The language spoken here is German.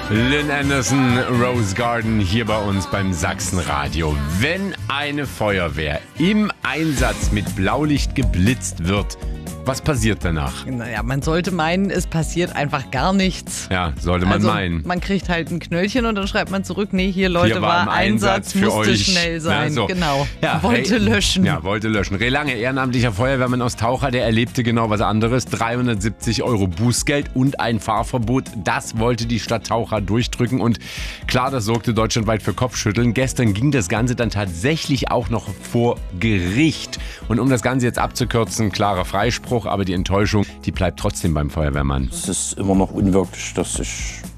Lynn Anderson, Rose Garden, hier bei uns beim Sachsenradio. Wenn eine Feuerwehr im Einsatz mit Blaulicht geblitzt wird, was passiert danach? Naja, man sollte meinen, es passiert einfach gar nichts. Ja, sollte man meinen. Man kriegt halt ein Knöllchen und dann schreibt man zurück, nee, hier Leute, Hier war im Einsatz für musste euch. schnell sein. Ja, so. Genau. Ja, wollte löschen. Ja, wollte löschen. Relange, ehrenamtlicher Feuerwehrmann aus Taucher, der erlebte genau was anderes. 370 € Bußgeld und ein Fahrverbot. Das wollte die Stadt Taucher durchdrücken und klar, das sorgte deutschlandweit für Kopfschütteln. Gestern ging das Ganze dann tatsächlich auch noch vor Gericht. Und um das Ganze jetzt abzukürzen, klarer Freispruch, aber die Enttäuschung, die bleibt trotzdem beim Feuerwehrmann. Es ist immer noch unwirklich, dass sich